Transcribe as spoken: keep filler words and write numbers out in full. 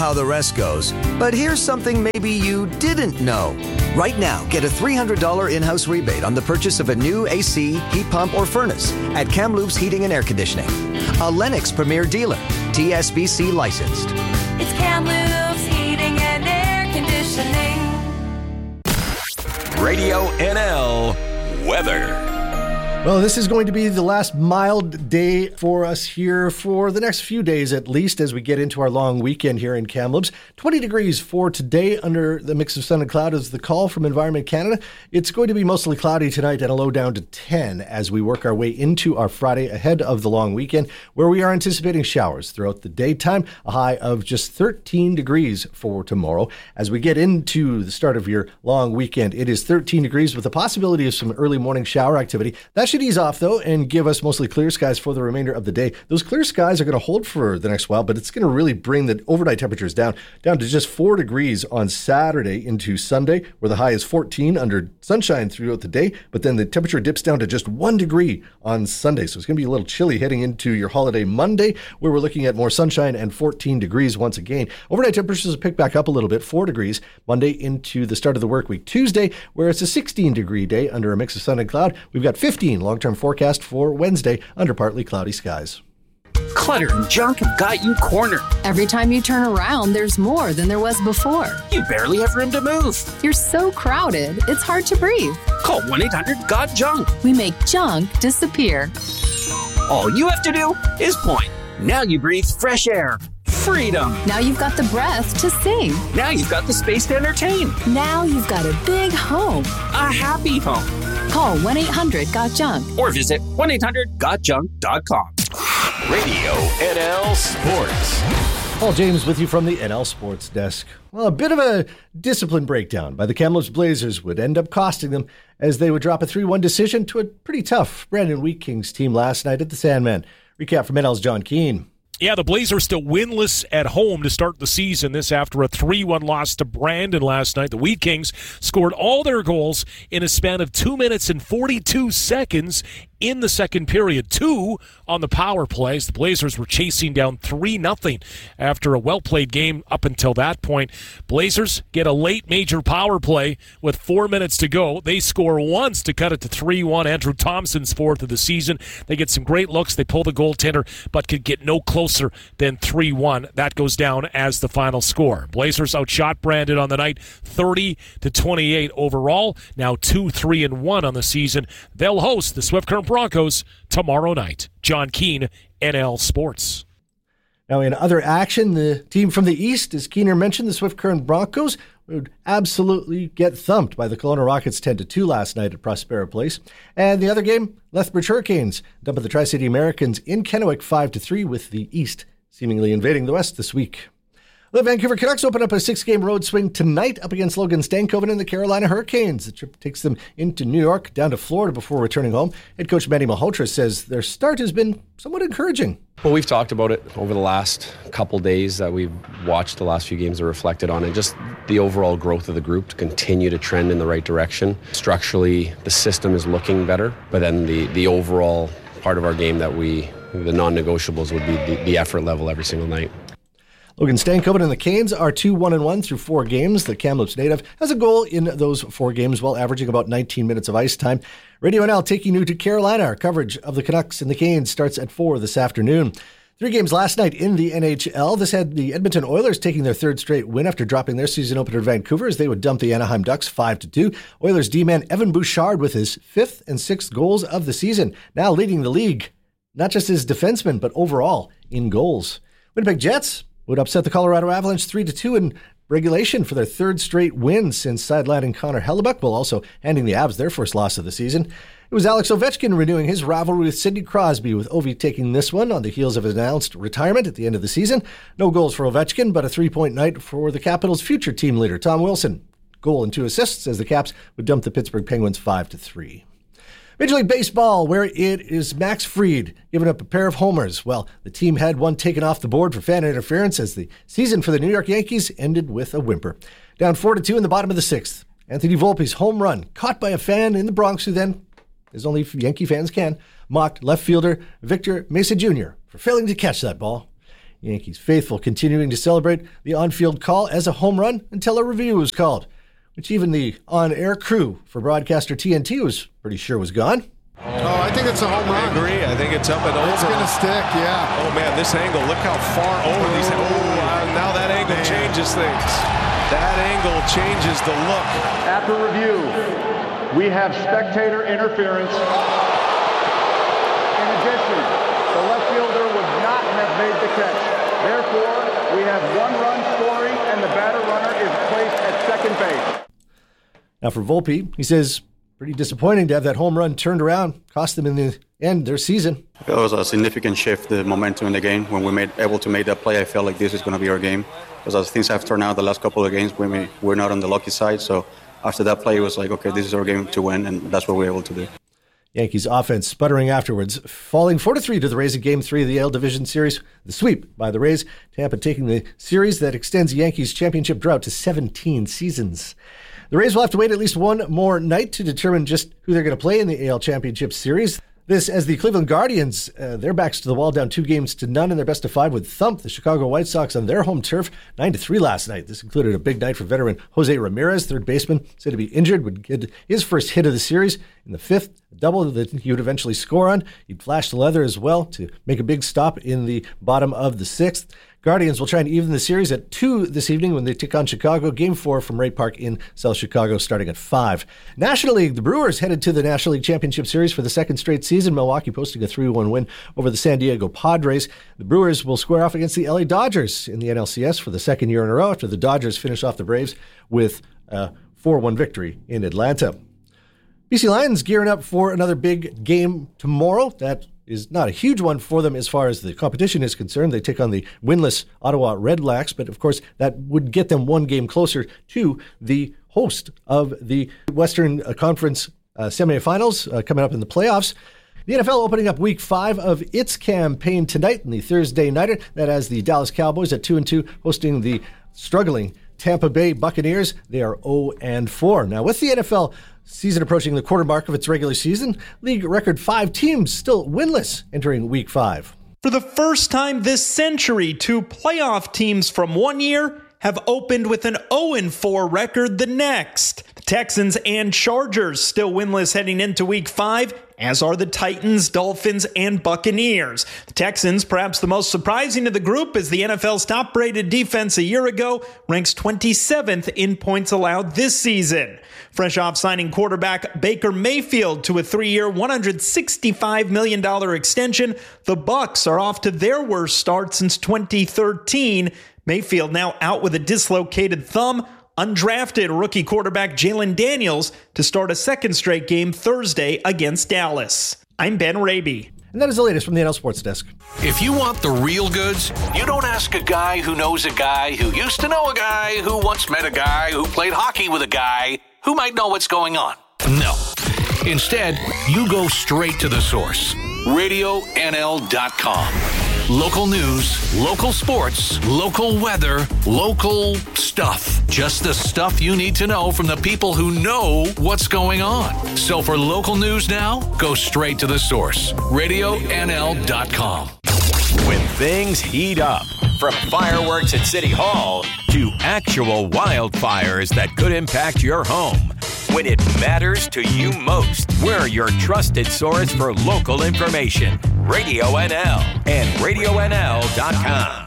how the rest goes, but here's something maybe you didn't know. Right now, get a three hundred dollars in-house rebate on the purchase of a new A C, heat pump, or furnace at Kamloops Heating and Air Conditioning, a Lennox Premier dealer, T S B C licensed. It's Kamloops Heating and Air Conditioning. Radio N L weather. Well, this is going to be the last mild day for us here for the next few days at least as we get into our long weekend here in Kamloops. twenty degrees for today under the mix of sun and cloud is the call from Environment Canada. It's going to be mostly cloudy tonight and a low down to ten as we work our way into our Friday ahead of the long weekend, where we are anticipating showers throughout the daytime, a high of just thirteen degrees for tomorrow. As we get into the start of your long weekend, it is thirteen degrees with the possibility of some early morning shower activity. That should ease off, though, and give us mostly clear skies for the remainder of the day. Those clear skies are going to hold for the next while, but it's going to really bring the overnight temperatures down, down to just four degrees on Saturday into Sunday, where the high is fourteen under sunshine throughout the day, but then the temperature dips down to just one degree on Sunday. So it's going to be a little chilly heading into your holiday Monday, where we're looking at more sunshine and fourteen degrees once again. Overnight temperatures will pick back up a little bit, four degrees Monday into the start of the work week Tuesday, where it's a sixteen degree day under a mix of sun and cloud. We've got fifteen long-term forecast for Wednesday under partly cloudy skies. Clutter and junk have got you cornered. Every time you turn around, there's more than there was before. You barely have room to move. You're so crowded, it's hard to breathe. Call one eight hundred got junk. We make junk disappear. All you have to do is point. Now you breathe fresh air. Freedom. Now you've got the breath to sing. Now you've got the space to entertain. Now you've got a big home. A happy home. Call one eight hundred got junk. Or visit one eight hundred got junk dot com. Radio N L Sports. Paul James with you from the N L Sports Desk. Well, a bit of a discipline breakdown by the Kamloops Blazers would end up costing them as they would drop a three one decision to a pretty tough Brandon Wheat Kings team last night at the Sandman. Recap from N L's John Keane. Yeah, the Blazers still winless at home to start the season. This after a three one loss to Brandon last night. The Wheat Kings scored all their goals in a span of two minutes and forty-two seconds in the second period. Two on the power plays. The Blazers were chasing down three nothing after a well-played game up until that point. Blazers get a late major power play with four minutes to go. They score once to cut it to three one. Andrew Thompson's fourth of the season. They get some great looks. They pull the goaltender, but could get no closer than three one. That goes down as the final score. Blazers outshot Brandon on the night thirty to twenty-eight overall. Now two three and one on the season. They'll host the Swift Current Broncos tomorrow night. John Keane, N L Sports. Now, in other action, the team from the East, as Keener mentioned, the Swift Current Broncos, would absolutely get thumped by the Kelowna Rockets ten to two last night at Prospera Place. And the other game, Lethbridge Hurricanes dumped the Tri-City Americans in Kennewick five to three, with the East seemingly invading the West this week. The Vancouver Canucks open up a six-game road swing tonight up against Logan Stankoven and the Carolina Hurricanes. The trip takes them into New York, down to Florida before returning home. Head coach Manny Malhotra says their start has been somewhat encouraging. Well, we've talked about it over the last couple days that we've watched. The last few games are reflected on it. Just the overall growth of the group to continue to trend in the right direction. Structurally, the system is looking better, but then the, the overall part of our game that we, the non-negotiables would be the, the effort level every single night. Logan Stankoven and the Canes are two one and one through four games. The Kamloops native has a goal in those four games while averaging about nineteen minutes of ice time. Radio N L taking you to Carolina. Our coverage of the Canucks and the Canes starts at four this afternoon. Three games last night in the N H L. This had the Edmonton Oilers taking their third straight win after dropping their season opener at Vancouver as they would dump the Anaheim Ducks five to two. Oilers D-man Evan Bouchard with his fifth and sixth goals of the season, now leading the league, not just as defenseman, but overall in goals. Winnipeg Jets would upset the Colorado Avalanche three to two in regulation for their third straight win since sidelining Connor Hellebuck, while also handing the Avs their first loss of the season. It was Alex Ovechkin renewing his rivalry with Sidney Crosby, with Ovi taking this one on the heels of his announced retirement at the end of the season. No goals for Ovechkin, but a three-point night for the Capitals' future team leader, Tom Wilson. Goal and two assists as the Caps would dump the Pittsburgh Penguins five to three. Major League Baseball, where it is Max Fried giving up a pair of homers. Well, the team had one taken off the board for fan interference as the season for the New York Yankees ended with a whimper. Down four to two in the bottom of the sixth. Anthony Volpe's home run, caught by a fan in the Bronx who then, as only Yankee fans can, mocked left fielder Victor Mesa Junior for failing to catch that ball. Yankees faithful continuing to celebrate the on-field call as a home run until a review was called, which even the on-air crew for broadcaster T N T was pretty sure was gone. Oh, I think it's a home run. I agree. I think it's up and over. It's going to stick, yeah. Oh, man, this angle. Look how far over these. Oh, uh, now that angle man. changes things. That angle changes the look. After review, we have spectator interference. In addition, the left fielder would not have made the catch. Therefore, we have one run scoring, and the batter runner is placed at second base. Now for Volpe, he says, pretty disappointing to have that home run turned around, cost them in the end their season. It was a significant shift, the momentum in the game. When we made able to make that play, I felt like this is going to be our game. Because as things have turned out the last couple of games, we may, we're not on the lucky side. So after that play, it was like, okay, this is our game to win, and that's what we were able to do. Yankees offense sputtering afterwards, falling four to three to the Rays in Game three of the A L Division Series. The sweep by the Rays, Tampa taking the series that extends the Yankees' championship drought to seventeen seasons. The Rays will have to wait at least one more night to determine just who they're going to play in the A L Championship Series. This as the Cleveland Guardians, uh, their backs to the wall, down two games to none in their best of five would thump the Chicago White Sox on their home turf nine to three last night. This included a big night for veteran Jose Ramirez, third baseman, said to be injured, would get his first hit of the series in the fifth, a double that he would eventually score on. He'd flash the leather as well to make a big stop in the bottom of the sixth. Guardians will try and even the series at two this evening when they take on Chicago. Game four from Ray Park in South Chicago starting at five. National League, the Brewers headed to the National League Championship Series for the second straight season. Milwaukee posting a three one win over the San Diego Padres. The Brewers will square off against the L A Dodgers in the N L C S for the second year in a row after the Dodgers finish off the Braves with a four one victory in Atlanta. B C Lions gearing up for another big game tomorrow. That is not a huge one for them as far as the competition is concerned. They take on the winless Ottawa Redblacks, but of course that would get them one game closer to the host of the Western Conference uh, semifinals uh, coming up in the playoffs. The N F L opening up week five of its campaign tonight in the Thursday nighter. That has the Dallas Cowboys at two and two hosting the struggling Tampa Bay Buccaneers. They are oh and four. Now with the N F L season approaching the quarter mark of its regular season, league record five teams still winless entering week five. For the first time this century, two playoff teams from one year have opened with an oh and four record the next. The Texans and Chargers still winless heading into week five, as are the Titans, Dolphins, and Buccaneers. The Texans, perhaps the most surprising of the group, as the N F L's top-rated defense a year ago, ranks twenty-seventh in points allowed this season. Fresh off signing quarterback Baker Mayfield to a three-year, one hundred sixty-five million dollars extension, the Bucs are off to their worst start since twenty thirteen. Mayfield now out with a dislocated thumb. Undrafted rookie quarterback Jalen Daniels to start a second straight game Thursday against Dallas. I'm Ben Raby. And that is the latest from the N L Sports Desk. If you want the real goods, you don't ask a guy who knows a guy who used to know a guy who once met a guy who played hockey with a guy who might know what's going on. No. Instead, you go straight to the source. radio N L dot com. Local news, local sports, local weather, local stuff. Just the stuff you need to know from the people who know what's going on. So for local news now, go straight to the source. radio N L dot com. When things heat up, from fireworks at City Hall to actual wildfires that could impact your home. When it matters to you most, we're your trusted source for local information. Radio N L and radio N L dot com.